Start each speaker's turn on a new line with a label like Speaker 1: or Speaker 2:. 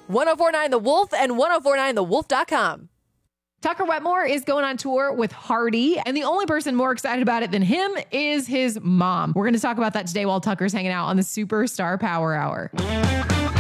Speaker 1: 1049 The Wolf and 1049thewolf.com.
Speaker 2: Tucker Wetmore is going on tour with Hardy, and the only person more excited about it than him is his mom. We're going to talk about that today while Tucker's hanging out on the Superstar Power Hour.